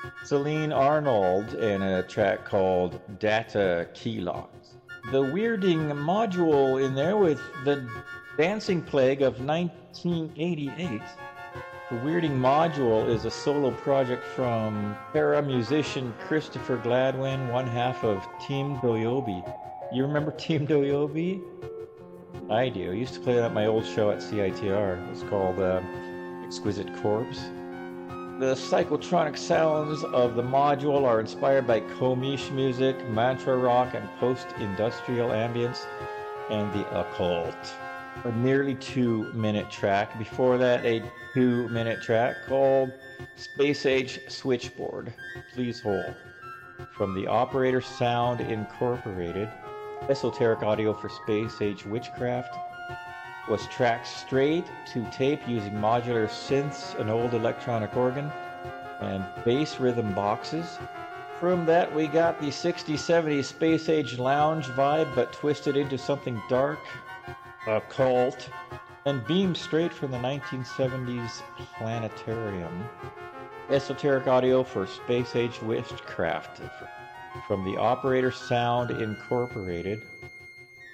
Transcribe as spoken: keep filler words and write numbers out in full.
Celine Arnold in a track called Data Keyloggs. The weirding module in there with the Dancing Plague of nineteen eighty-eight. The weirding module is a solo project from para musician Christopher Gladwin, one half of Team Doyobi. You remember Team Doyobi? I do. I used to play that at my old show at C I T R. It was called uh, Exquisite Corpse. The psychotronic sounds of the module are inspired by Komish music, mantra rock, and post-industrial ambience, and the occult. A nearly two-minute track. Before that, a two-minute track called Space Age Switchboard. Please hold. From the Operator Sound Incorporated, esoteric audio for Space Age Witchcraft was tracked straight to tape using modular synths, an old electronic organ, and bass rhythm boxes. From that we got the sixties seventies Space Age lounge vibe, but twisted into something dark, occult, and beamed straight from the nineteen seventies planetarium. Esoteric audio for Space Age Witchcraft from the Operator Sound Incorporated